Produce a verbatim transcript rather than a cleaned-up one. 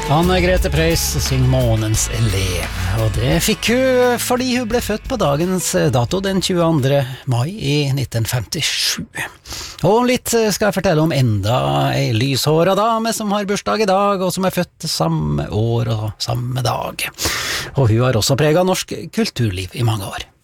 Anne Grete Preus synger Månens elev, og det fikk hun fordi hun ble født på dagens dato den tjueandre mai i nitten femtisju. Og om litt skal jeg fortelle om enda ei lyshåra dame som har bursdag i dag, og som er født samme år og samme dag. Og hun har også preget norsk kulturliv i mange år.